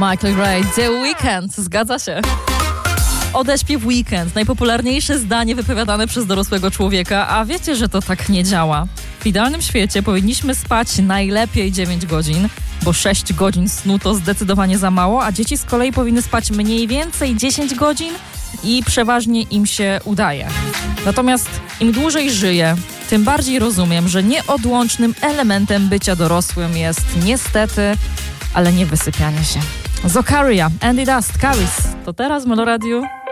Michael Gray, The Weeknd, zgadza się. Odeśpiew Weekend, najpopularniejsze zdanie wypowiadane przez dorosłego człowieka, a wiecie, że to tak nie działa. W idealnym świecie powinniśmy spać najlepiej 9 godzin, bo 6 godzin snu to zdecydowanie za mało, a dzieci z kolei powinny spać mniej więcej 10 godzin i przeważnie im się udaje. Natomiast im dłużej żyję, tym bardziej rozumiem, że nieodłącznym elementem bycia dorosłym jest niestety, ale nie wysypianie się. Zokaria, Andy Dust, Caris. To teraz w Meloradiu.